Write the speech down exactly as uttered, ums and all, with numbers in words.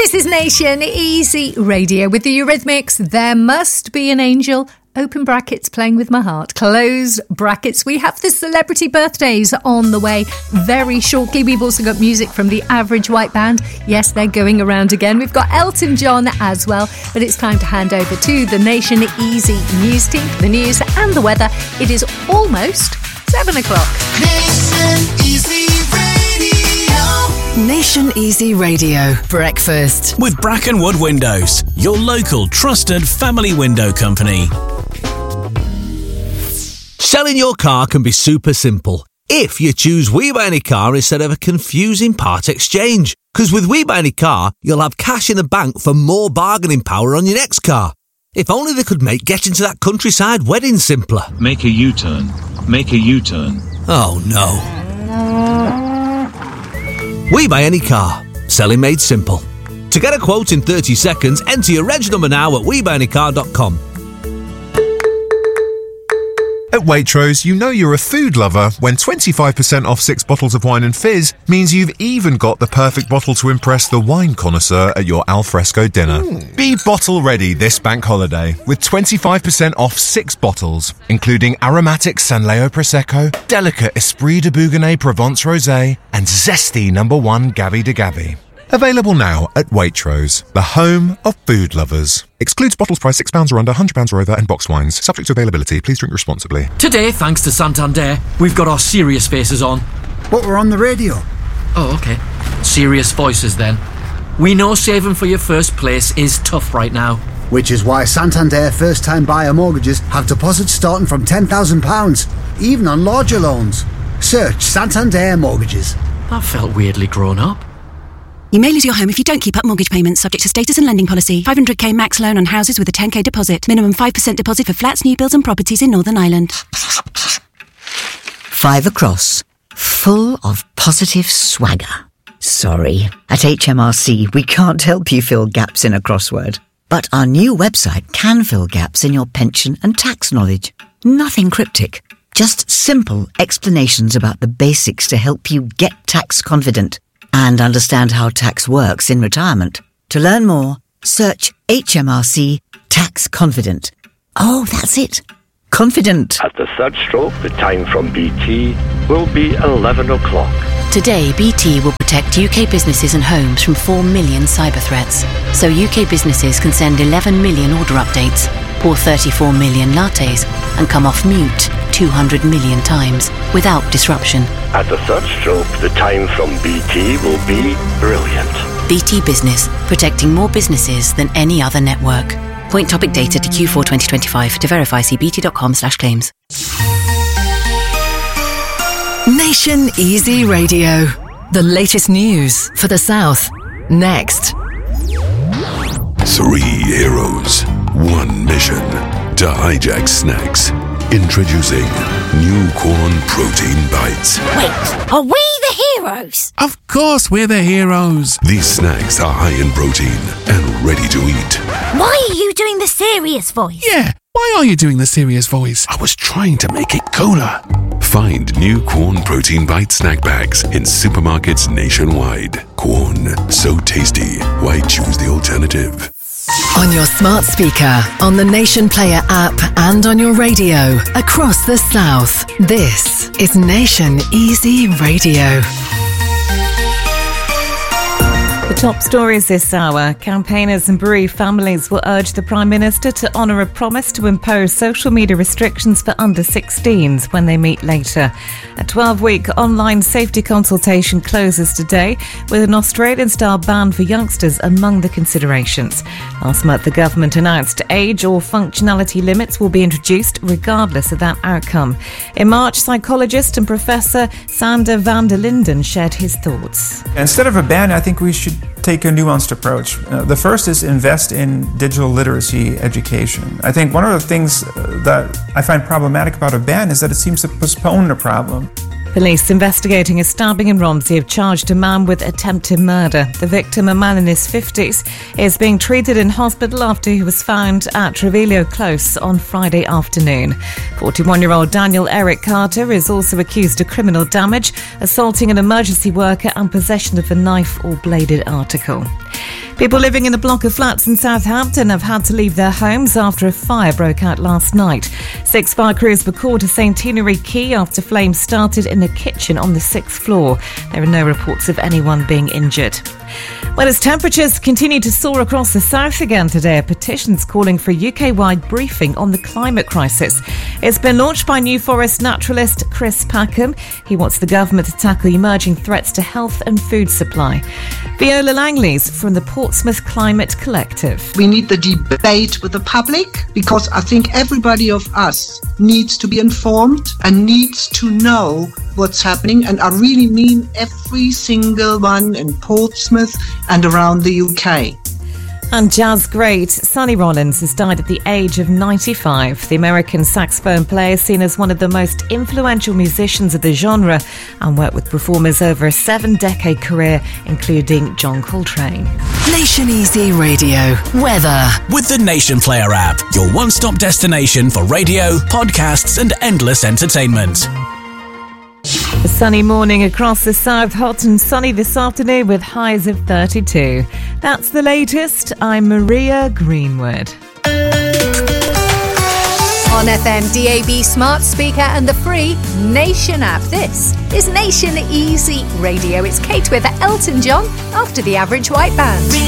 This is Nation Easy Radio with the Eurythmics. There must be an angel. Open brackets, playing with my heart. Close brackets. We have the celebrity birthdays on the way very shortly. We've also got music from the Average White Band. Yes, they're going around again. We've got Elton John as well. But it's time to hand over to the Nation Easy news team for the news and the weather. It is almost seven o'clock. Nation Easy Radio. Nation Easy Radio Breakfast with Brackenwood Windows, your local trusted family window company. Selling your car can be super simple if you choose We Buy Any Car instead of a confusing part exchange. Because with We Buy Any Car, you'll have cash in the bank for more bargaining power on your next car. If only they could make getting to that countryside wedding simpler. Make a U-turn. Make a U-turn. Oh no. We Buy Any Car. Selling made simple. To get a quote in thirty seconds, enter your reg number now at we buy any car dot com. At Waitrose, you know you're a food lover when twenty-five percent off six bottles of wine and fizz means you've even got the perfect bottle to impress the wine connoisseur at your alfresco dinner. Mm. Be bottle ready this bank holiday with twenty-five percent off six bottles, including aromatic Sanleo Prosecco, delicate Esprit de Bougonnet Provence Rosé, and zesty number one Gavi de Gavi. Available now at Waitrose, the home of food lovers. Excludes bottles priced six pounds or under, one hundred pounds or over, and boxed wines. Subject to availability. Please drink responsibly. Today, thanks to Santander, we've got our serious faces on. But we're on the radio. Oh, OK. Serious voices, then. We know saving for your first place is tough right now. Which is why Santander first-time buyer mortgages have deposits starting from ten thousand pounds, even on larger loans. Search Santander Mortgages. That felt weirdly grown up. You may lose your home if you don't keep up mortgage payments, subject to status and lending policy. five hundred k max loan on houses with a ten k deposit. Minimum five percent deposit for flats, new builds and properties in Northern Ireland. Five across. Full of positive swagger. Sorry. At H M R C, we can't help you fill gaps in a crossword. But our new website can fill gaps in your pension and tax knowledge. Nothing cryptic. Just simple explanations about the basics to help you get tax confident and understand how tax works in retirement. To learn more, search H M R C Tax Confident. Oh, that's it. Confident. At the third stroke, the time from B T will be eleven o'clock. Today, B T will protect U K businesses and homes from four million cyber threats. So U K businesses can send eleven million order updates, pour thirty-four million lattes, and come off mute two hundred million times without disruption. At the third stroke, the time from B T will be brilliant. B T Business, protecting more businesses than any other network. Point topic data to Q four twenty twenty-five. To verify, see bt.com slash claims. Nation Easy Radio. The latest news for the South. Next. Three heroes, one mission to hijack snacks. Introducing new corn protein bites. Wait, are we the heroes? Of course we're the heroes. These snacks are high in protein and ready to eat. Why are you doing the serious voice? Yeah, why are you doing the serious voice? I was trying to make it cooler. Find new Corn Protein Bite snack bags in supermarkets nationwide. Corn, so tasty. Why choose the alternative? On your smart speaker, on the Nation Player app, and on your radio across the South. This is Nation Easy Radio. The top stories this hour. Campaigners and bereaved families will urge the Prime Minister to honour a promise to impose social media restrictions for under sixteens when they meet later. A twelve-week online safety consultation closes today, with an Australian-style ban for youngsters among the considerations. Last month, the government announced age or functionality limits will be introduced regardless of that outcome. In March, psychologist and Professor Sander van der Linden shared his thoughts. Instead of a ban, I think we should take a nuanced approach. Uh, the first is invest in digital literacy education. I think one of the things that I find problematic about a ban is that it seems to postpone the problem. Police investigating a stabbing in Romsey have charged a man with attempted murder. The victim, a man in his fifties, is being treated in hospital after he was found at Trevelio Close on Friday afternoon. forty-one-year-old Daniel Eric Carter is also accused of criminal damage, assaulting an emergency worker and possession of a knife or bladed article. People living in a block of flats in Southampton have had to leave their homes after a fire broke out last night. Six fire crews were called to Saint Tinary Quay after flames started in a kitchen on the sixth floor. There are no reports of anyone being injured. Well, as temperatures continue to soar across the south again today, a petition's calling for a U K-wide briefing on the climate crisis. It's been launched by New Forest naturalist Chris Packham. He wants the government to tackle emerging threats to health and food supply. Viola Langley's from the Portsmouth Climate Collective. We need the debate with the public because I think everybody of us needs to be informed and needs to know what's happening, and I really mean every single one in Portsmouth and around the U K. And jazz great Sonny Rollins has died at the age of ninety-five. The American saxophone player is seen as one of the most influential musicians of the genre and worked with performers over a seven-decade career, including John Coltrane. Nation Easy Radio. Weather. With the Nation Player app, your one-stop destination for radio, podcasts and endless entertainment. A sunny morning across the south, hot and sunny this afternoon with highs of thirty-two. That's the latest. I'm Maria Greenwood. On F M, D A B smart speaker and the free Nation app. This is Nation Easy Radio. It's Kate with Elton John after the Average White Band.